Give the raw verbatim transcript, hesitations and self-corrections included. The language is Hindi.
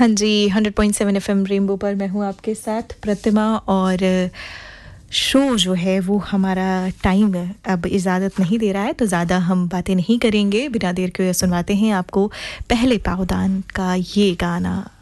हाँ जी, hundred point seven FM rainbow पर मैं हूँ आपके साथ प्रतिमा और शो जो है वो हमारा टाइम अब इजाज़त नहीं दे रहा है, तो ज़्यादा हम बातें नहीं करेंगे। बिना देर के सुनवाते हैं आपको पहले पावदान का ये गाना।